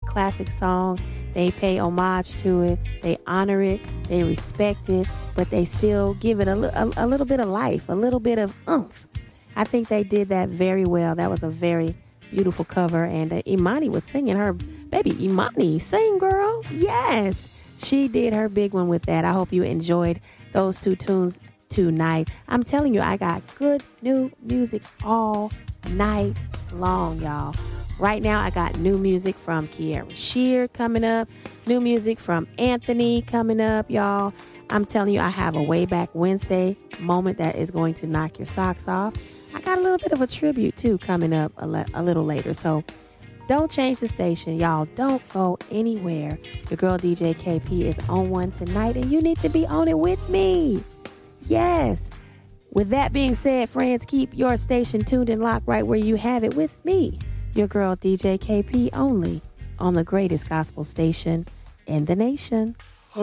classic song. They pay homage to it. They honor it. They respect it. But they still give it a little bit of life, a little bit of oomph. I think they did that very well. That was a very beautiful cover. And Imani was singing her. Baby, Imani, sing, girl. Yes. She did her big one with that. I hope you enjoyed those two tunes tonight. I'm telling you, I got good new music all night long, y'all. Right now, I got new music from Kiara Shear coming up. New music from Anthony coming up, y'all. I'm telling you, I have a Way Back Wednesday moment that is going to knock your socks off. I got a little bit of a tribute, too, coming up a little later. So don't change the station, y'all. Don't go anywhere. Your girl DJ KP is on one tonight, and you need to be on it with me. Yes. With that being said, friends, keep your station tuned and locked right where you have it with me, your girl DJ KP, only on the greatest gospel station in the nation.